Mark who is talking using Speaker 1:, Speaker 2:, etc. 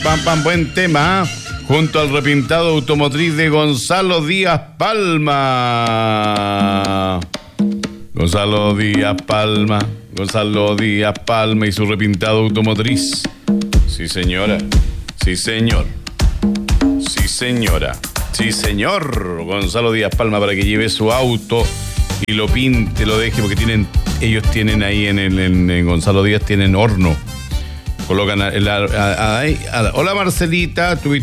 Speaker 1: Buen tema, junto al repintado automotriz de Gonzalo Díaz Palma. Gonzalo Díaz Palma y su repintado automotriz. Sí, señora. Sí, señor. Sí, señora. Sí, señor. Gonzalo Díaz Palma, para que lleve su auto y lo pinte, lo deje, porque ellos tienen ahí en Gonzalo Díaz tienen horno. Colocan hola Marcelita,